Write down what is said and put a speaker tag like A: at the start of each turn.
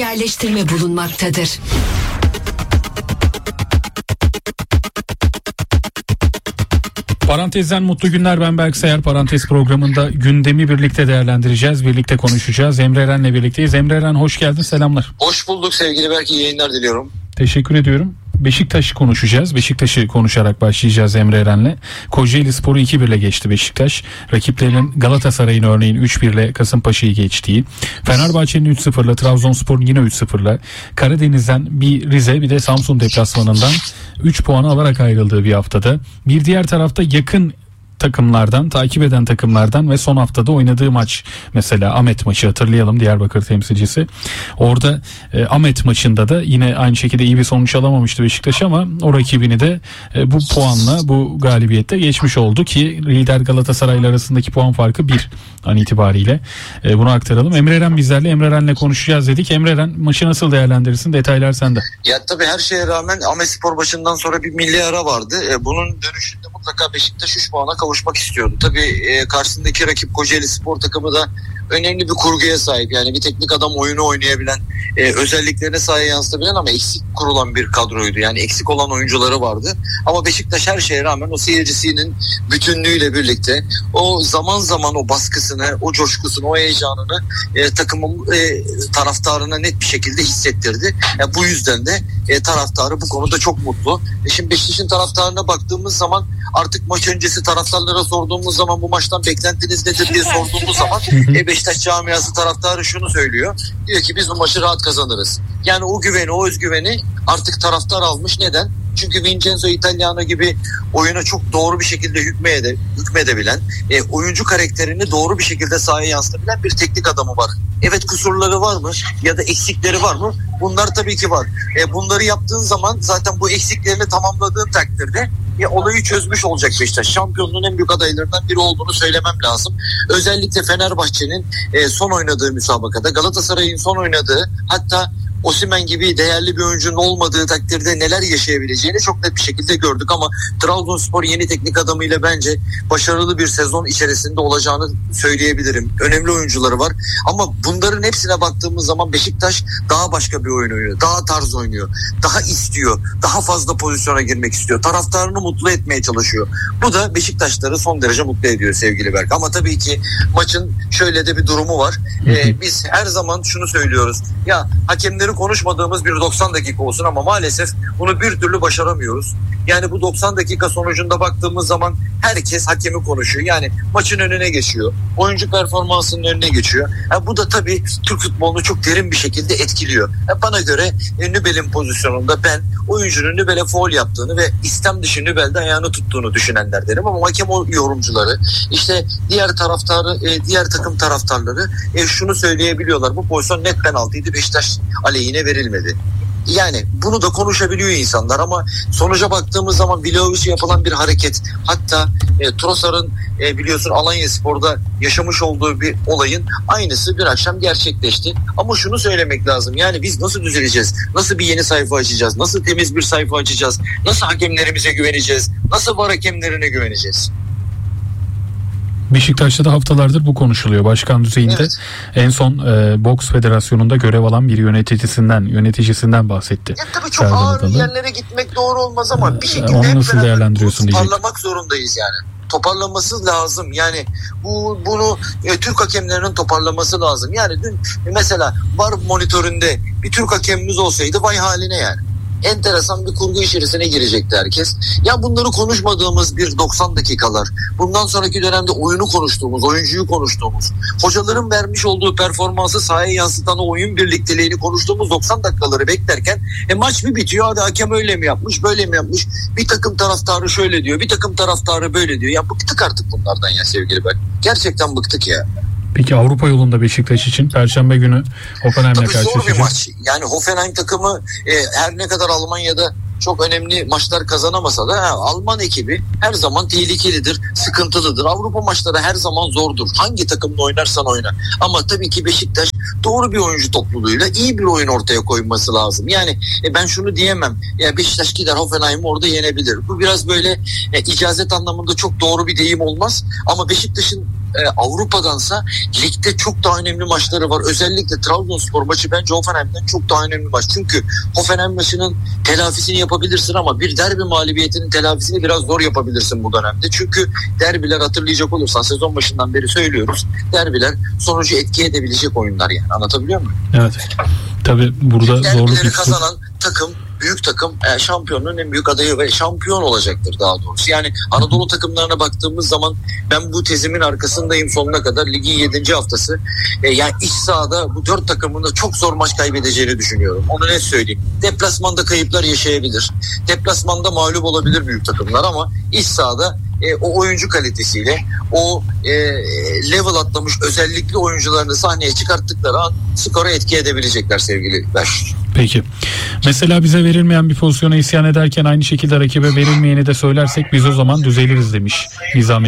A: yerleştirme bulunmaktadır.
B: Parantezden mutlu günler, ben Berk Sayar. Parantez programında gündemi birlikte değerlendireceğiz, birlikte konuşacağız. Emre Eren'le birlikteyiz. Emre Eren, hoş geldin, selamlar.
C: Hoş bulduk sevgili Berk, iyi yayınlar diliyorum.
B: Teşekkür ediyorum. Beşiktaş'ı konuşacağız. Beşiktaş'ı konuşarak başlayacağız Emre Eren'le. Kocaeli Spor'u 2-1'le geçti Beşiktaş. Rakiplerinin Galatasaray'ın örneğin 3-1'le Kasımpaşa'yı geçtiği, Fenerbahçe'nin 3-0'la, Trabzonspor'un yine 3-0'la, Karadeniz'den bir Rize bir de Samsun deplasmanından 3 puanı alarak ayrıldığı bir haftada. Bir diğer tarafta yakın takımlardan, takip eden takımlardan ve son haftada oynadığı maç, mesela Ahmet maçı hatırlayalım, Diyarbakır temsilcisi. Orada Ahmet maçında da yine aynı şekilde iyi bir sonuç alamamıştı Beşiktaş ama o rakibini de bu puanla, bu galibiyette geçmiş oldu ki lider Galatasaray'la arasındaki puan farkı 1 an itibariyle. Bunu aktaralım. Emre Eren bizlerle, Emre Eren'le konuşacağız dedik. Emre Eren, maçı nasıl değerlendirirsin? Detaylar sende.
C: Ya tabii her şeye rağmen Ahmetspor başından sonra bir milli ara vardı. Bunun dönüşünde mutlaka Beşiktaş 3 puana kavuşmak istiyordu. Tabii karşısındaki rakip Kocaeli Spor takımı da önemli bir kurguya sahip. Yani bir teknik adam oyunu oynayabilen, özelliklerine sahaya yansıtabilen ama eksik kurulan bir kadroydu. Yani eksik olan oyuncuları vardı. Ama Beşiktaş her şeye rağmen o seyircisinin bütünlüğüyle birlikte o zaman zaman o baskısını, o coşkusunu, o heyecanını takımın taraftarına net bir şekilde hissettirdi. Bu yüzden de taraftarı bu konuda çok mutlu. Şimdi Beşiktaş'ın taraftarına baktığımız zaman, artık maç öncesi taraftarlara sorduğumuz zaman bu maçtan beklentiniz nedir diye sorduğumuz zaman Beşiktaş camiası taraftarı şunu söylüyor. Diyor ki biz bu maçı rahat kazanırız. Yani o güveni, o özgüveni artık taraftar almış. Neden? Çünkü Vincenzo Italiano gibi oyuna çok doğru bir şekilde hükmedebilen, oyuncu karakterini doğru bir şekilde sahaya yansıtabilen bir teknik adamı var. Evet, kusurları var mı ya da eksikleri var mı? Bunlar tabii ki var. Bunları yaptığın zaman zaten bu eksiklerini tamamladığın takdirde olayı çözmüş olacak Beşiktaş. Şampiyonluğun en büyük adaylarından biri olduğunu söylemem lazım. Özellikle Fenerbahçe'nin son oynadığı müsabakada, Galatasaray'ın son oynadığı, hatta Osimhen gibi değerli bir oyuncunun olmadığı takdirde neler yaşayabileceğini çok net bir şekilde gördük ama Trabzonspor yeni teknik adamıyla bence başarılı bir sezon içerisinde olacağını söyleyebilirim. Önemli oyuncuları var ama bunların hepsine baktığımız zaman Beşiktaş daha başka bir oyun oynuyor. Daha tarz oynuyor. Daha istiyor. Daha fazla pozisyona girmek istiyor. Taraftarını mutlu etmeye çalışıyor. Bu da Beşiktaşları son derece mutlu ediyor sevgili Berk. Ama tabii ki maçın şöyle de bir durumu var. Biz her zaman şunu söylüyoruz. Ya hakemleri konuşmadığımız bir 90 dakika olsun ama maalesef bunu bir türlü başaramıyoruz. Yani bu 90 dakika sonucunda baktığımız zaman herkes hakemi konuşuyor. Yani maçın önüne geçiyor. Oyuncu performansının önüne geçiyor. Bu da tabii Türk futbolunu çok derin bir şekilde etkiliyor. Bana göre Nübel'in pozisyonunda ben oyuncunun Nübel'e faul yaptığını ve istem dışı Nübel'de ayağını tuttuğunu düşünenler derim ama hakem yorumcuları, işte diğer takım taraftarları şunu söyleyebiliyorlar. Bu pozisyon net penaltıydı, Beşiktaş aleyhine verilmedi. Yani bunu da konuşabiliyor insanlar ama sonuca baktığımız zaman Vlahovic'e yapılan bir hareket, hatta Trossard'ın biliyorsun Alanyaspor'da yaşamış olduğu bir olayın aynısı bir akşam gerçekleşti. Ama şunu söylemek lazım, yani biz nasıl düzeleceğiz? Nasıl bir yeni sayfa açacağız? Nasıl temiz bir sayfa açacağız? Nasıl hakemlerimize güveneceğiz? Nasıl VAR hakemlerine güveneceğiz?
B: Beşiktaş'ta da haftalardır bu konuşuluyor. Başkan düzeyinde evet. En son Boks Federasyonu'nda görev alan bir yöneticisinden bahsetti.
C: Tabii çok ağır yerlere gitmek doğru olmaz ama bir şekilde
B: onu nasıl değerlendiriyorsun diyecek.
C: Toparlamak zorundayız yani. Toparlaması lazım. Yani bunu Türk hakemlerinin toparlaması lazım. Yani dün mesela VAR monitöründe bir Türk hakemimiz olsaydı vay haline yani. Enteresan bir kurgu içerisine girecekti herkes. Ya bunları konuşmadığımız bir 90 dakikalar, bundan sonraki dönemde oyunu konuştuğumuz, oyuncuyu konuştuğumuz, hocaların vermiş olduğu performansı sahaya yansıtan o oyun birlikteliğini konuştuğumuz 90 dakikaları beklerken maç bir bitiyor. Hadi hakem öyle mi yapmış, böyle mi yapmış? Bir takım taraftarı şöyle diyor, bir takım taraftarı böyle diyor. Ya bıktık artık bunlardan ya sevgili ben. Gerçekten bıktık ya.
B: Peki Avrupa yolunda Beşiktaş için Perşembe günü Hoffenheim'le karşılaşacak.
C: Zor bir maç. Yani Hoffenheim takımı her ne kadar Almanya'da çok önemli maçlar kazanamasa da Alman ekibi her zaman tehlikelidir, sıkıntılıdır. Avrupa maçları her zaman zordur. Hangi takımla oynarsan oyna. Ama tabii ki Beşiktaş doğru bir oyuncu topluluğuyla iyi bir oyun ortaya koyması lazım. Yani ben şunu diyemem. Ya Beşiktaş gider Hoffenheim'i orada yenebilir. Bu biraz böyle icazet anlamında çok doğru bir deyim olmaz. Ama Beşiktaş'ın Avrupa'dansa ligde çok daha önemli maçları var. Özellikle Trabzonspor maçı bence Hoffenheim'den çok daha önemli maç. Çünkü Hoffenheim maçının telafisini yapabilirsin ama bir derbi mağlubiyetinin telafisini biraz zor yapabilirsin bu dönemde. Çünkü derbiler, hatırlayacak olursan, sezon başından beri söylüyoruz. Derbiler sonucu etki edebilecek oyunlar yani. Anlatabiliyor muyum?
B: Evet. Tabii burada zorluk
C: derbileri kazanan takım, büyük takım şampiyonluğun en büyük adayı ve şampiyon olacaktır daha doğrusu. Yani Anadolu takımlarına baktığımız zaman ben bu tezimin arkasındayım sonuna kadar. Ligin 7. haftası. Yani iç sahada bu 4 takımın da çok zor maç kaybedeceğini düşünüyorum. Onu net söyleyeyim. Deplasmanda kayıplar yaşayabilir. Deplasmanda mağlup olabilir büyük takımlar ama iç sahada o oyuncu kalitesiyle o level atlamış özellikli oyuncularını sahneye çıkarttıkları an skora etki edebilecekler sevgili Berş.
B: Peki. Mesela bize verilmeyen bir pozisyona isyan ederken aynı şekilde rakibe verilmeyeni de söylersek biz o zaman düzeliriz demiş Nizami